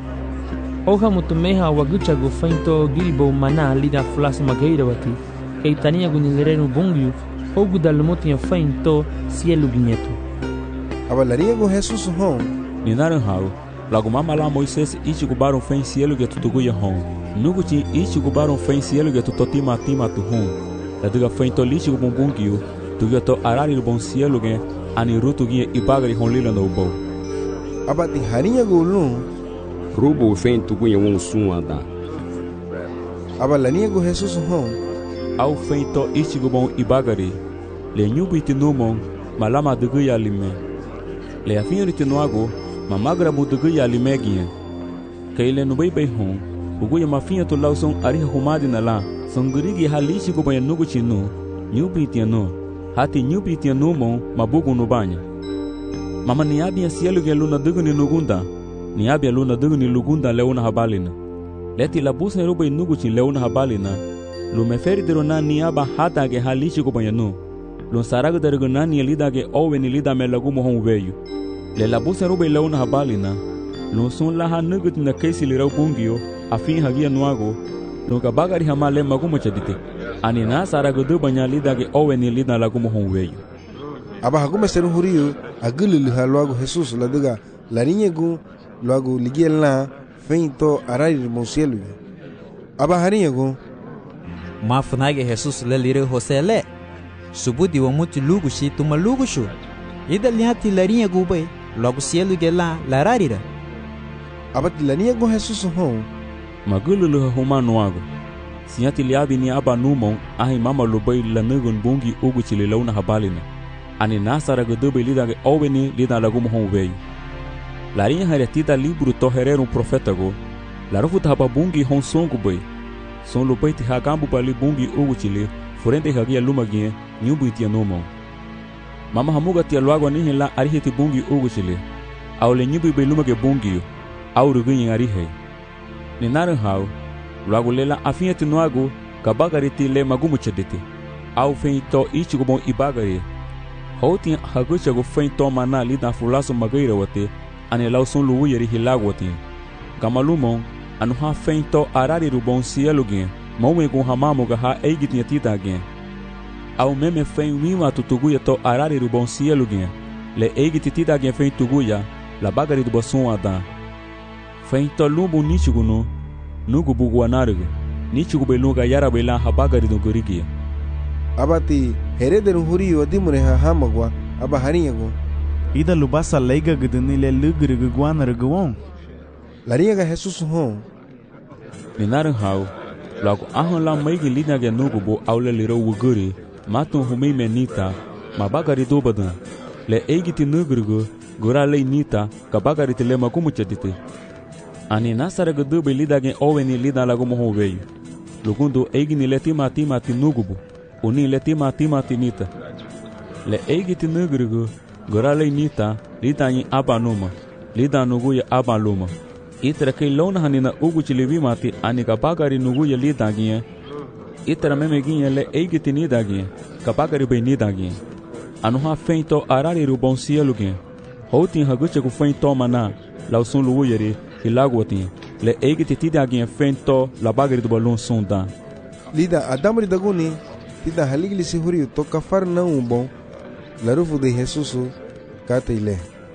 Oha mutumeha wagucha go feinto gilbo mana lida flas mageira wati. Keitania go nilereno bungi ogu dalmotinha feinto cielo guinheto. Aba laria go Jesus hon. Ninaran hau. Lago mama la Moisés ichi gubaron fen cielo ge tutugu ya hon. Nugu ti ichi gubaron fen cielo ge tutotima tima tu hon. La diga fen to lichi gubumbungi yo. Tu to arari bon cielo ge ani rutu ge ibagari hon lila no bo. Aba ti harinha go lu. Rubo fen tugu ya won suada. Aba lania go Jesus hon. Au fen to ichi gubon ibagari. Le nyubi tinumon malama dugu ya lime. Le afinho tinuago mamagra budugu ya limegia. Kaile no bebe hon. Ugu ya mafinha to lauson ariha humadi na la. Songurigi halishi go banha nugu chinu. Nyubi tiano. Hati nyubi tiano mon mabugu no banha. Mama niabi ya cielo ge luna dugu ni nugunda. Niabi ya luna dugu ni lugunda leona habalina. Leti la busa robe nugu chin leona habalina. Lu meferi derona niaba hata ge halishi go banha no. Lu saraga dergona ni lida ge owe ni lida me lagu mohon veyu. Le la busa robe leona habalina. Lu sun la ha nugut na kaisi li rau bungio. afin hagia nuago nuka bagari hamale magumo chadite ani na sara godu banya lida ge oweni lida lagumo honweyo aba hagume seru huriyo agululu ha luago Jesus laduga larinyegu luago ligiela feito arari monsielu aba harinyegu mafunage Jesus le lire hosele subudi wa mutu lugu shi tuma lugu shu ida liati larinyegu bai logo cielo gela lararira abati larinyegu Jesus hon magululu huma nuago sinyati liabi ni aba numon ahi mama lubai lanugun bungi ugu chile launa habalina ani nasara godobe lida ge oweni lida lagumo honweyo larinya haretita libro toherer profeta go larufu taba bungi hon songo bai son lubai ti hagambu bali bungi ugu chile furente hagia lumagie nyubu itia nomon mama hamuga tia luago ni la arihiti bungi ugu chile aule nyubu bai lumage bungi au rugunyi arihe ni naran hao luago lela afieti nuago kabagari ti le magumu chadete au feito ichigo bon ibagari houtin haguchago feito mana lida fulaso magaira wate ane lauson luwu yeri hilagwati gamalumon anu ha feito arari rubon sielugen mawe gun hamamo ga ha eigitinha titagen au meme fein wima tutuguya to arari rubon sielugen le eigiti titagen fein tuguya la bagari do boson ada feito lumbu nichiguno nugu buguanarugo nichigu beluga yara bela ha bagari do gorigia abati herederu huriyo dimure ha hamagwa aba harinyago ida lubasa leiga guduni le lugrigu guanarguon lariyaga Jesus hon ninaran hau lago ahon la maigi lina ge nugu bo aule liro wuguri matun humei menita ma bagari do badan le eigiti nugrigu gora le nita ka bagari te le makumu chadite ani nasara gudu be lida ge oweni lida lago mo honweyo lugundo eigini le timati nugubo uni le timati nita le eigiti nugrigu gora le nita lida nyi abanuma lida nugu ya abaluma itra kei lona hanina ugu chilevi mati ani ka bagari nugu ya lida gie itra meme gie le eigiti nida gie ka bagari be nida gie anu ha feito arari rubon cielo gie houtin haguche ku feito mana lausun lugu yeri hilagwati le eigiti tida gie feito la bagari do balon sonda lida adamri daguni tida haligli si huriyo to kafar na bon la rufu de Jesus kate ile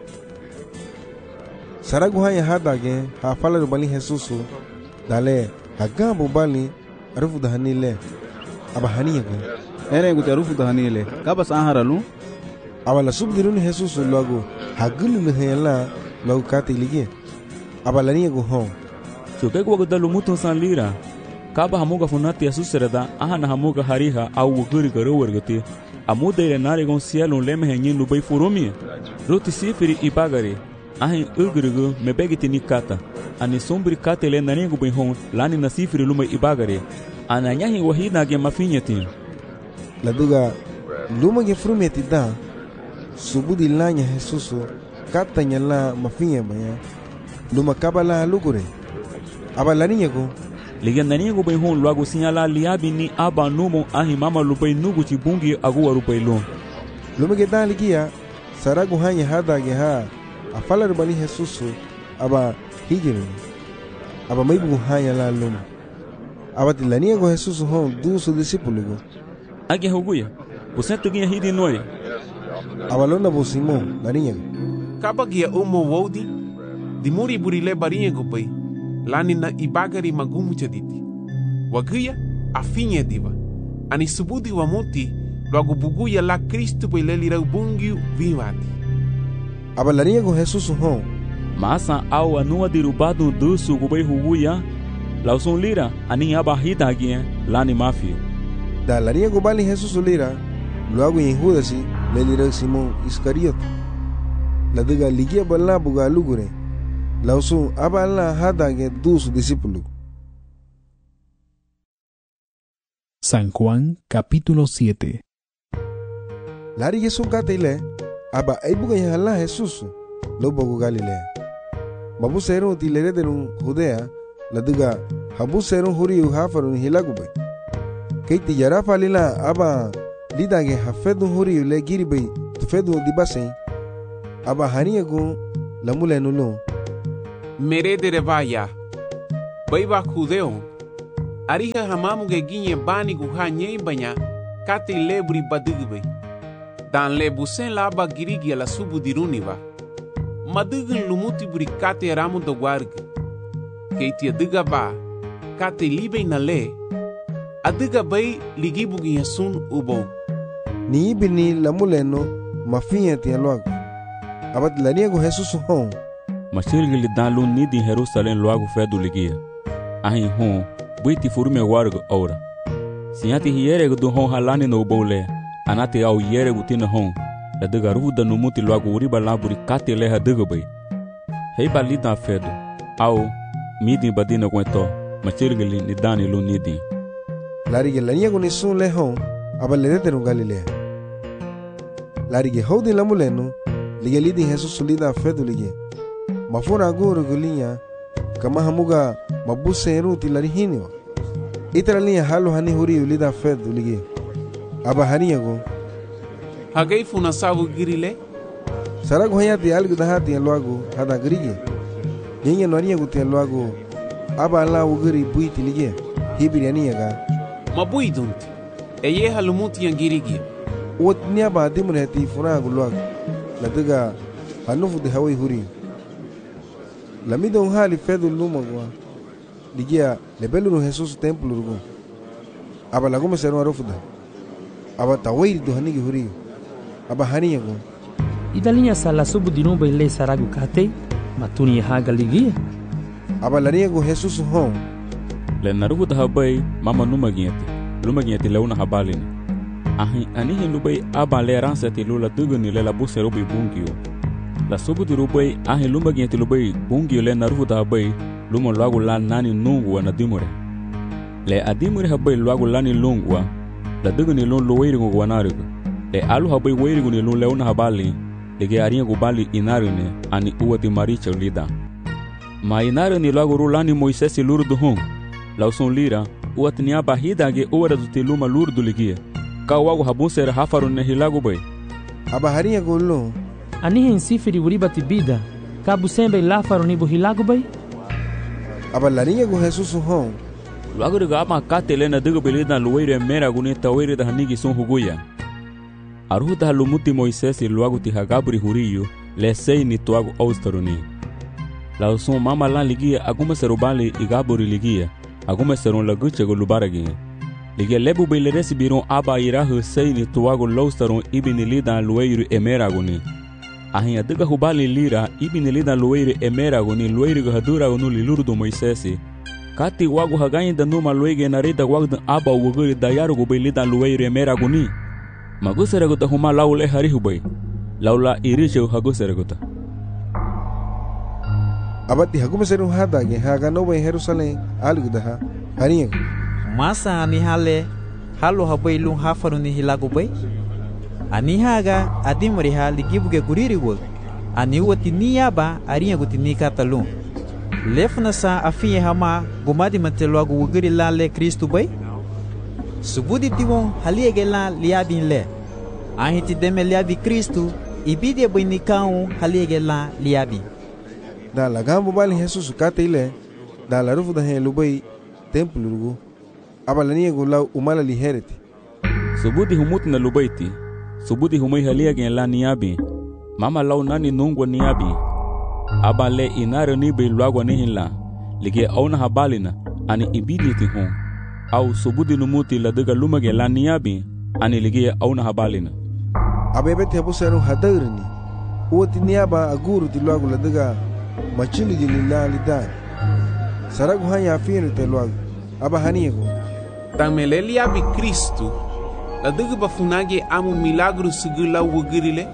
saragu hanya hadage ha fala bali Jesus dale hagambu bali rufu da hanile aba haniyago ere guta rufu da hanile kabas aharalu abala subdirun Jesus logo hagulu hela logo kate lige abala niyago hon chuke go dalu mutun san lira kaba hamuga funati asusreda ahana hamuga hariha au guri garo wargati amuda ile narigon cielo leme henyin lubai furumi roti sifiri ibagari ahin ugrugu mebegiti nikata ani sombri kata ile naningu bihon lani na sifiri lumai ibagari ananyahi wahina ge mafinyati laduga luma ge furumeti da subudi lanya Jesus kata nyala mafinya baya luma kabala lugure abalani yego ligan naningu bihon luago sinyala liabi ni aba numo ahi mama lubai nugu chibungi agu warubai lo luma ge da ligia saragu hanya hada ge ha afala rubani Jesus aba hijiru aba maibu hanya la luma aba tilania go Jesus hon du su discípulo go age huguya usetu ginha hidi noi aba lona bo Simon larinha kaba gia umo wodi dimuri burile barinha go pai lani na ibagari magumu chaditi wagia afinha diva ani subudi wa muti logo buguya la Cristo pai lelira bungiu vivati abalaria com Jesus hon masa au anua derubado dusu gubai huguya lauson lira ani abahita agia lani mafia da laria go bali Jesus lira logo em Judas lelira Simon Iscariote la diga ligia bala buga lugure lauson abala hada dos discípulos. San Juan capítulo 7. Lari Jesús katile aba aibuga yala Jesus lo bogo Galilea babu sero tilere derun Judea la diga habu sero huriu hafarun hilagube keiti yara falila aba lidage hafedu huriu le giribe tufedu dibase aba haniego lamule nulo mere de revaya baiba kudeo ariha hamamuge ginye bani guha nyei banya kati lebri badigbe dan le busen laba girigi la subu diruniva madigin lumuti buri kati ramu do warg keiti adiga ba kati libe na le adiga bai ligibugi yasun ubo ni ibini lamuleno mafinha tinha logo abat laniego Jesus hon machirgi li dan lun ni di Jerusalem logo fedu ligia ahin hon buiti furume warg ora siati hiere do hon halani no bole anati au yere gutina hon la diga ruda no muti logo uriba laburi kati le hadiga bai hei balida fedu au midi badina kwento machirgi li ni dani lun ni di larige laniego ni sun le hon abalede no Galilea larige hodi lamuleno lige lidi Jesus lida fedu lige mafura guru gulinya kama hamuga mabuseru tilarihinio itralinha halu hani huri lida fedu lige aba haniago hagai funa sabu girile sarago hayati algu dahati loago hada grige ninge noria guti loago aba la ugiri buiti lige hibiriania ga mabuidunti eye halumuti yangirigi wot niaba dimreti funa gulwag ladiga hanufu de hawi huri lamido hali fedu lumagwa ligia lebelu Jesus templo rugo aba lagume seru arofuda aba tawiri do hanigi huri aba haniyago idalinya sala subu dinuba ile saragu kate matuni haga ligia aba laniyago Jesus hon le narugo da habai mama lumagieti leuna habalini ahi anihi lubai aba le ransati lula duguni le la busero bi bungio la subu di rubai ahi lumagieti lubai bungio le narugo da habai luma luagu la nani nungwa na dimure le adimure habai luagu lani lungwa la duguni lun luwairi ngu wanarigo le alu habai wairi guni lun leuna habali lege aringa gubali inarine ani uwati maricha lida ma inarine luagu rulani Moisesi lurdu hong la usun lira uwati niaba hidage uwara duti luma lurdu ligia ka wagu habusera hafaru ne hilagu bay aba haringa gollo anihi insifiri uribati bida ka busembe lafaru ni buhilagu bay aba laringa go Jesus hon luagu riga ama katele na digo belida luwaire mera guni tawire da hanigi sun huguya aruda lumuti Moisesi luagu ti hagabri huriyo le sei ni tuagu austaruni la usun mama lan ligia aguma serubali igaburi ligia aguma serun laguche go lubaragi ligia lebu bele resibiron aba irahu sei ni tuagu laustaron ibini lidan luwairu emeraguni ahin adiga hubali lira ibini lidan luwairu emeraguni luwairu go hadura gonu lilurdu Moisesi kati wagu hagayin da numa luwege narida wagdan aba wuguri dayaru go bele lidan luwairu emeraguni maguseraguta huma laule harihubay laula irishe haguseraguta abati hagumeseru hadage haga no Jerusalem algudaha haringa masa ani hale halu habay lung hafaru ni hilagu bay ani haga adimri hali gibuge guriri wog ani wati niyaba aringa guti nikatalun lefna sa afiye hama gumadi mateluagu wugiri lale Kristu bay subudi tiwon haliege la liabin le ahiti deme liabi Kristu ibide bini kaun haliege la liabi da la gambo bali Jesus kate ile da la rufu da he lubai templo rugo abalani go la umala li hereti subudi humut na lubaiti subudi humai haliege la niabi mama lau nani nungwa niabi abale inare ni be luagwa nihila lige auna habalina ani ibidi ti hon au subudi numuti la diga lumage la niabi ani ligia auna habalina abebe te buseru hadarni uti niaba aguru ti luagu la diga machili gilila lidan saragu hanya finu te luagu aba haniego tamelelia bi Kristu la diga bafunage amu milagru sigila wugirile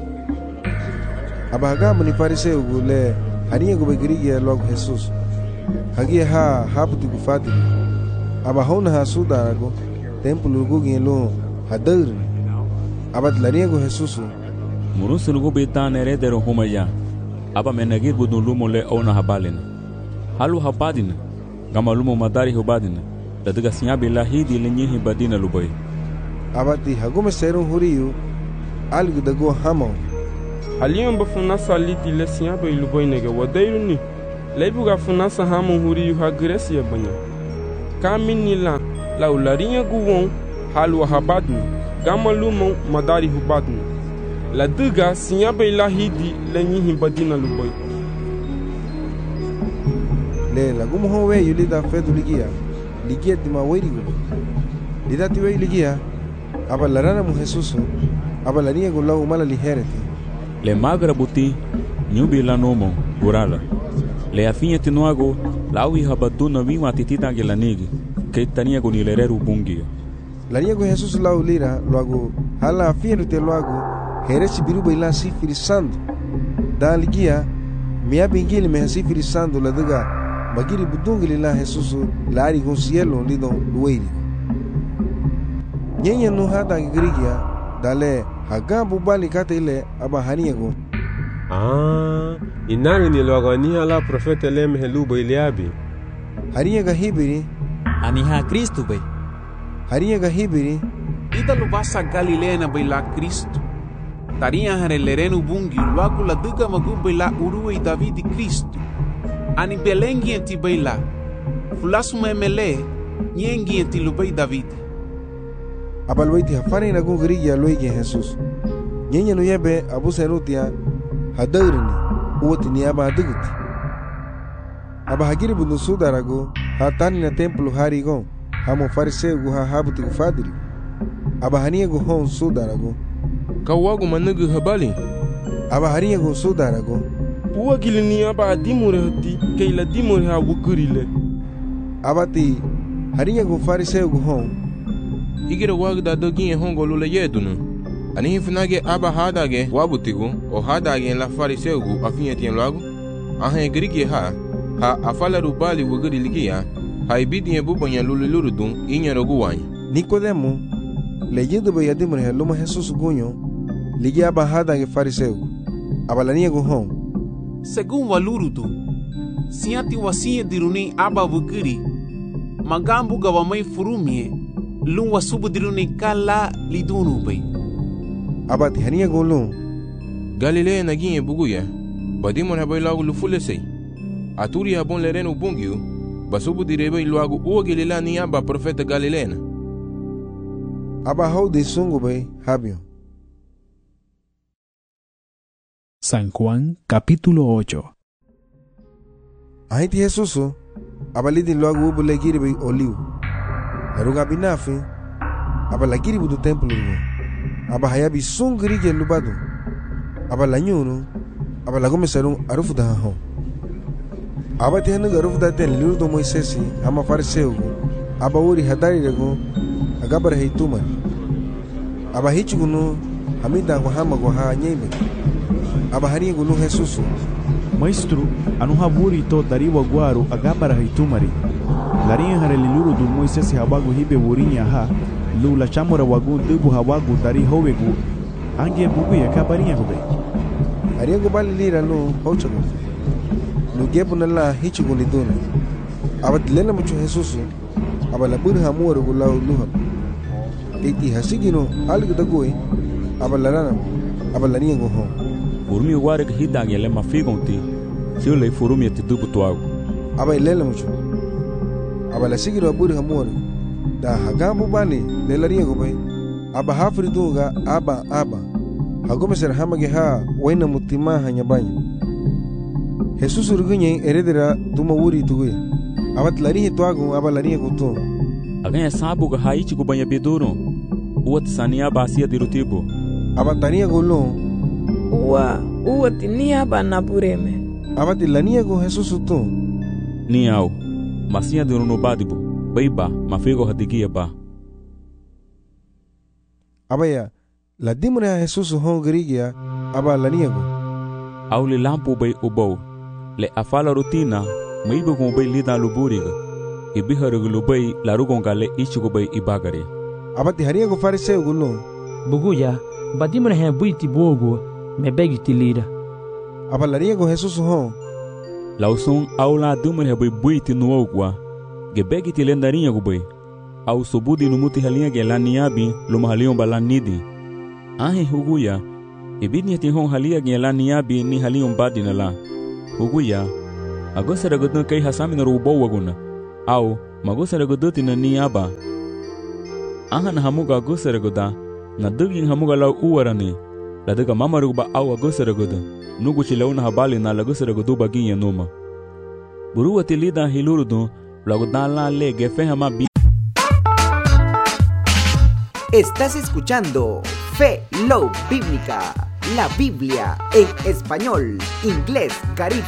aba hagamu ni fariseu gule haniego begirige luagu Jesus hagia haputi gufati aba hona hasudarago templo lugu gelo hadarni abad laniego Jesus murusul go betan eredero humaya aba menagir budun lumo le ona habalina halu habadina gama lumo madari hubadina ladiga sinya billahi di lenyi badina lubai abati hagume serun huriyu algu dago hamo aliyan bafuna saliti le sinya be lubai nege wadairuni Leibuga funasa hamu huri yuha Grecia banya. Kamini la ularinya guwon halu habadni. Gama lumon madari hubadni. La duga sinyabe ilahidi lenyi himbadina luboy. Le la gumo ho we yulida fedu ligia dima weri gubo. Lida tiwe ligia aba larana mu Jesus aba lania gulla umala lihereti. Le magra buti nyubi la nomo gurala. Le afinha tinuago lawi habaduna wima titita gelanigi que tania go nilereru bungia. Lania go Jesus lau lira loago hala afinha te loago heresi biruba ila sifiri sandu. Da ligia mia bingili me sifiri sandu la daga magiri budungili la Jesus lari go cielo lido lueri. Nyenya no hada grigia dale hagambu bali kata ile aba haniego. Inani ni logania la profeta leme helubo iliabi. Hariega hibiri aniha Kristo be. Hariega hibiri ida lubasa Galilena baila Kristo. Taria harelerenu bungi luagu la duga magu baila uruwe Davidi Kristo. Ani belengi enti baila. Fulasu memele nyengi enti lubai Davidi. Abalwaiti hafani na gungrigia luigi Jesus. Nyenya no yebe abu senutia hadaurini uoti ni aba haduguti. Aba hagiri bundu sudarago hatani na templo harigon hamo fariseu gu habuti gu fadiri. Aba hania gu hon sudarago kawagu manugu habali. Aba hania gu sudarago Uwa gilini aba dimure hati keila dimure ha wukurile. Abati hania gu fariseu gu hon Igira wagda dogi hongo lule yedunu. Ani hifnage aba hadage wabutigu o hadage la fariseugu afinha tien logo. Ahan grigi ha afala rubali wuguri ligia. Ha ibidi bubanya lulurudun inya roguwany. Nicodemo leyendo be yadimre luma Jesus gunyo ligia aba hadage fariseugu. Abalania gu hon. Según walurudu siati wasia diruni aba wuguri magambu gawamai furumie Lunwa subu diruni kala lidunu bay. Abati hania golun. Galilea naginye buguya. Badimon habay lagu lufulesei. Aturi habon lerenu bungiu. Basubu direbay luagu uwa Galilea ni aba profeta Galileana. Aba hau de sungu bay habio. San Juan capítulo 8. Ahiti Jesuso abalidi luagu ubu legiri bay oliu. Laruga binafi aba lagiri budu templo rugo aba hayabi sungri ge lubadu aba lanyunu aba lagome sarung arufu da ho aba tehnu arufu da ten liru do Moisesi ama fariseu aba uri hadari rego agabar heituma aba hichugunu hamida go hama go ha nyebe aba hari gunu Jesus Maestro anu haburi to dariwa guaru agabara heitumari Larinha hareliluru do Moisés habagu hibe wurinya ha lula chamora wagu dubu hawagu dari howegu ange bugu ya kabarinha hobe ariego bali lira no hochago no gebu nala hichugo lidona abadlena mucho Jesus abalabur hamuru gulau luha titi hasigino algu dagoi abalarana abalania go ho Urmi ware que hidange le mafigonti se le furumi te dubu toago abalela mucho abala sigiro aburi hamori da hagambu bani lelaria go bay aba hafri dunga aba hagome ser hamage ha waina mutima hanyabanya Jesus urgunye eredera duma wuri tugue abat lari toago aba lari go to aganya sabu ga haichi go banya bedoro uat sania basia dirutibo abatania go lo uwa tinia bana bureme abati lania go Jesus to ni au masia de no badibo baiba mafego hadigia ba abaya la dimre Jesus hon grigia aba laniego au le lampo bay ubo le afala rutina maibo ko bay lida luburiga e biharu lubai la rugonga le ichugo bay ibagare abati hariego fariseu gulo buguya badimre he buiti bogo me begiti lira aba laniego Jesus hon Lauson aula dumre bay buiti nuogwa gebegiti lendarinha gubay au sobudi numuti halinha gelaniabi lumahalion balanidi ahe huguya ibidni ti hon halia gelaniabi ni halion badinala huguya Agosara gudun kai hasami na rubo waguna. Au, magosara guduti na ni aba. Ahan hamuga agosara guda. Na dugin hamuga lau uwarani. La duga mamaruba au agosara gudun. Nugu chilauna habali na lagosara gudu baginha numa. Burua tilida hilurudun. Lagudan le gefehama bi. Estás escuchando Fe Love Bíblica, la Biblia en español, inglés, caribe